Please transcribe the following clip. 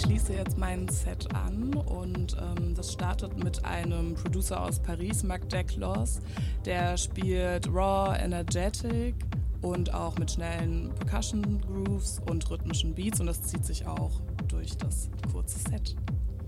schließe jetzt mein Set an und das startet mit einem Producer aus Paris, Marc Declos. Der spielt raw, energetic und auch mit schnellen Percussion Grooves und rhythmischen Beats und das zieht sich auch durch das kurze Set.